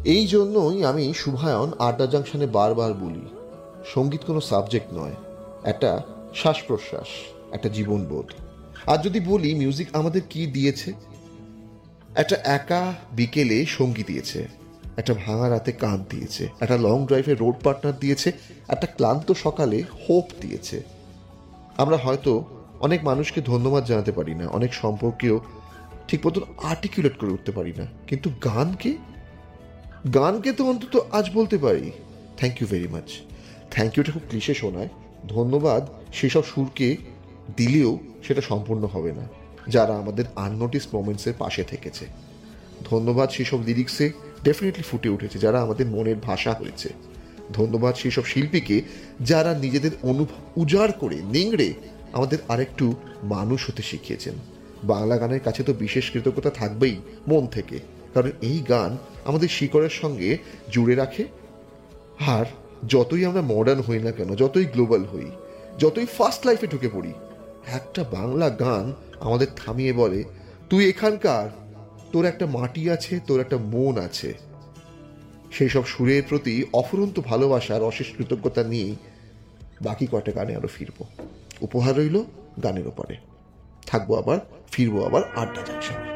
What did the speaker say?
এই জন্যই আমি শুভায়ন আড্ডা জাংশনে বারবার বলি, সঙ্গীত কোনো সাবজেক্ট নয়, একটা শ্বাস প্রশ্বাস, একটা জীবনবোধ। আর যদি বলি মিউজিক আমাদের কি দিয়েছে, একটা একা বিকেলে সঙ্গী দিয়েছে, একটা ভাঙা রাতে কান দিয়েছে, একটা লং ড্রাইভে রোড পার্টনার দিয়েছে, একটা ক্লান্ত সকালে হোপ দিয়েছে। আমরা হয়তো অনেক মানুষকে ধন্যবাদ জানাতে পারি না, অনেক সম্পর্কেও ঠিক মতন আর্টিকুলেট করে উঠতে পারি না, কিন্তু গানকে গানকে তো অন্তত আজ বলতে পারি thank you very much. Thank Yuta খুব ক্লিশে শোনায়, ধন্যবাদ সেসব সুরকে দিলেও সেটা সম্পূর্ণ হবে না যারা আমাদের আননোটিস মোমেন্টসের পাশে থেকেছে। ধন্যবাদ সেসব লিরিক্সে ডেফিনেটলি ফুটে উঠেছে যারা আমাদের মনের ভাষা হয়েছে। ধন্যবাদ সেসব শিল্পীকে যারা নিজেদের অনুভব উজাড় করে নিংড়ে আমাদের আরেকটু মানুষ হতে শিখিয়েছেন। বাংলা গানের কাছে তো বিশেষ কৃতজ্ঞতা থাকবেই মন থেকে, কারণ এই গান আমাদের শিকড়ের সঙ্গে জুড়ে রাখে। আর যতই আমরা মডার্ন হই না কেন, যতই গ্লোবাল হই, যতই ফাস্ট লাইফে ঢুকে পড়ি, একটা বাংলা গান আমাদের থামিয়ে বলে তুই এখানকার, তোর একটা মাটি আছে, তোর একটা মন আছে। সেই সব সুরের প্রতি অফুরন্ত ভালোবাসা আর অশেষ কৃতজ্ঞতা নিয়েই বাকি কয়টা গানে আরো ফিরবো। উপহার রইল গানের ওপরে। থাকবো আবার, ফিরবো আবার আড্ডা জাংশন।